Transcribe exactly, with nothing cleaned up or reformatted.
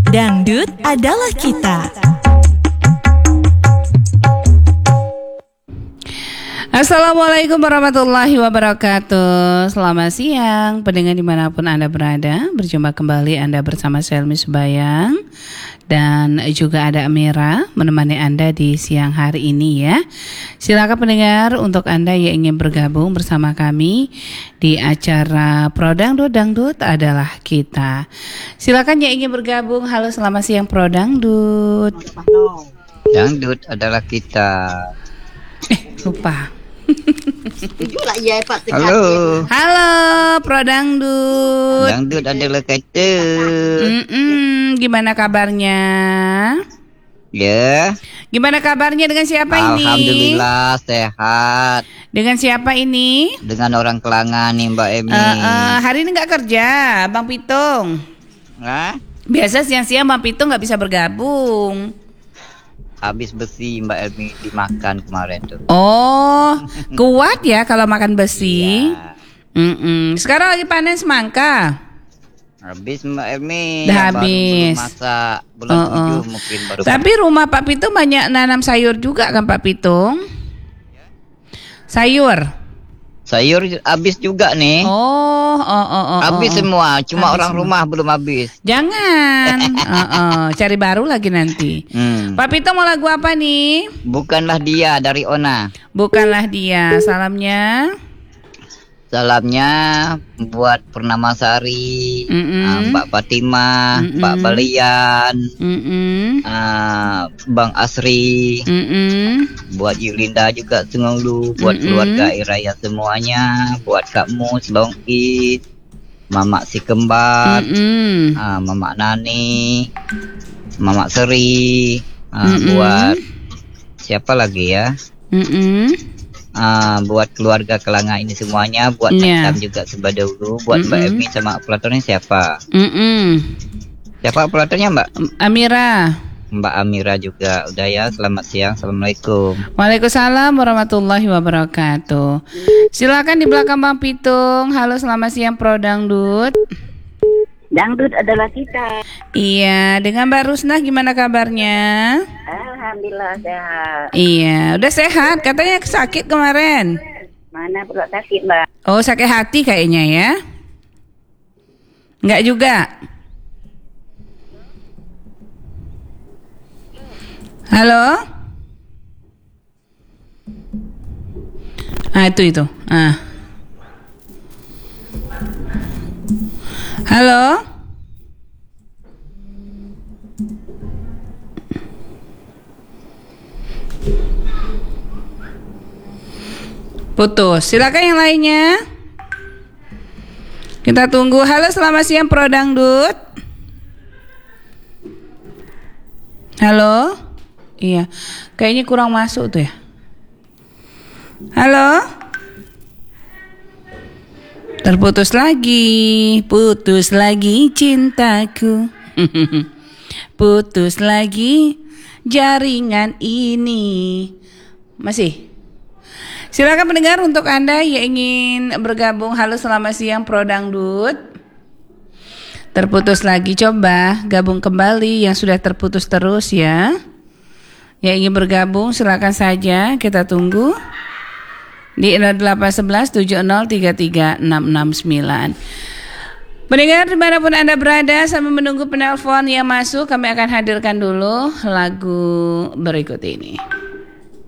Dangdut adalah kita. Assalamualaikum warahmatullahi wabarakatuh. Selamat siang pendengar dimanapun Anda berada. Berjumpa kembali Anda bersama Selmi Subayang. Dan juga ada Amira menemani Anda di siang hari ini ya. Silakan pendengar untuk Anda yang ingin bergabung bersama kami di acara Pro Dangdut Dangdut adalah kita. Silakan yang ingin bergabung. Halo, selamat siang Pro Dangdut. Dangdut adalah kita. Eh, lupa. Halo. Halo, Pro Dangdut. Dangdut adalah kita. Mm-mm, gimana kabarnya? Ya. Gimana kabarnya dengan siapa ini? Alhamdulillah sehat. Dengan siapa ini? Dengan orang Kelangan nih Mbak Emi. Uh, uh, hari ini nggak kerja, Bang Pitung. Hah? Biasa siang-siang Bang Pitung nggak bisa bergabung. Habis besi Mbak Emi dimakan kemarin tuh. Oh, kuat ya kalau makan besi. Ya. Mm-mm. Sekarang lagi panen semangka. Habis Mbak Emi. Udah ya, habis. Baru masak bulan Oh, tujuh oh. mungkin baru. Tapi rumah Pak Pitung banyak nanam sayur juga kan Pak Pitung? Sayur. Sayur habis juga nih. Oh, oh, oh, oh. Habis oh. semua, cuma Habis orang semua. rumah belum habis. Jangan. oh, oh. Cari baru lagi nanti. Hmm. Pak Pitung mau lagu apa nih? Bukanlah dia dari Ona. Bukanlah dia. Salamnya. Salamnya buat Purnamasari, Mm-mm. uh, Mbak Fatimah, Mm-mm. Mbak Balian, Mm-mm. uh, Bang Asri, Mm-mm. buat Yulinda juga Sengulu, buat Mm-mm. keluarga Iraya semuanya, buat Kak Mus, Long It, Mamak si Kembar, Mm-mm. uh, Mamak Nani, Mamak Seri, uh, Mm-mm. buat siapa lagi ya? Mm-mm. Ah, buat keluarga Kelangan ini semuanya, buat Yeah. Tam juga sebadulu, buat Mbak Mm-mm. Emi sama operatornya siapa? Mm-mm. Siapa operatornya Mbak? Amira. Mbak Amira juga. Udah ya, selamat siang. Assalamualaikum. Waalaikumsalam warahmatullahi wabarakatuh. Silakan di belakang Bang Pitung. Halo, selamat siang Pro Dangdut. Dangdut adalah kita. Iya, dengan Mbak Rusnah gimana kabarnya? Alhamdulillah sehat. Iya, udah sehat. Katanya sakit kemarin. Mana perut sakit, Mbak? Oh, sakit hati kayaknya ya? Enggak juga. Halo? Ah, itu itu. Ah. Halo? Putus. Silakan yang lainnya. Kita tunggu. Halo, selamat siang Pro Dangdut. Halo? Iya. Kayaknya kurang masuk tuh ya. Halo? Terputus lagi. Putus lagi cintaku. Putus lagi jaringan ini. Masih? Silakan pendengar untuk Anda yang ingin bergabung. Halo, selamat siang Pro Dangdut. Terputus lagi, coba gabung kembali yang sudah terputus terus ya. Yang ingin bergabung silakan saja, kita tunggu di nol delapan satu satu tujuh nol tiga tiga enam enam sembilan. Pendengar dimanapun Anda berada, sambil menunggu penelpon yang masuk, kami akan hadirkan dulu lagu berikut ini.